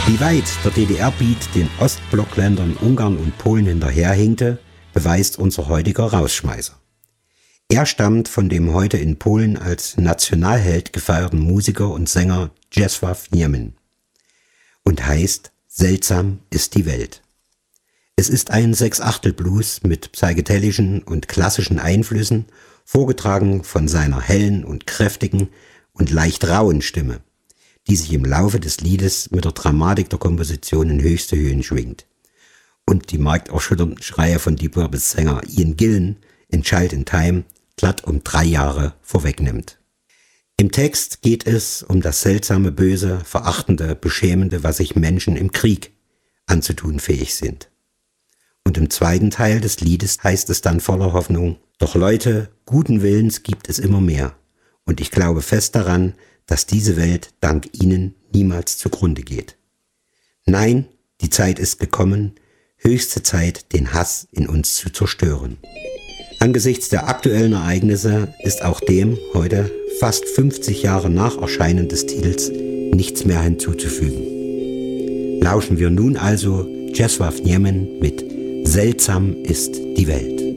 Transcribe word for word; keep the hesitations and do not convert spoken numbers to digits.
Wie weit der D D R-Beat den Ostblockländern Ungarn und Polen hinterherhinkte, beweist unser heutiger Rausschmeißer. Er stammt von dem heute in Polen als Nationalheld gefeierten Musiker und Sänger Czesław Niemen und heißt Seltsam ist die Welt. Es ist ein Sechsachtel-Blues mit psychedelischen und klassischen Einflüssen, vorgetragen von seiner hellen und kräftigen und leicht rauen Stimme, die sich im Laufe des Liedes mit der Dramatik der Komposition in höchste Höhen schwingt und die markterschütternden Schreie von Deep Purples Sänger Ian Gillan in Child in Time glatt um drei Jahre vorwegnimmt. Im Text geht es um das seltsame, böse, verachtende, beschämende, was sich Menschen im Krieg anzutun fähig sind. Und im zweiten Teil des Liedes heißt es dann voller Hoffnung: Doch Leute, guten Willens gibt es immer mehr. Und ich glaube fest daran, dass diese Welt dank ihnen niemals zugrunde geht. Nein, die Zeit ist gekommen, höchste Zeit, den Hass in uns zu zerstören. Angesichts der aktuellen Ereignisse ist auch dem heute, fast fünfzig Jahre nach Erscheinen des Titels, nichts mehr hinzuzufügen. Lauschen wir nun also Czesław Niemen mit Seltsam ist die Welt.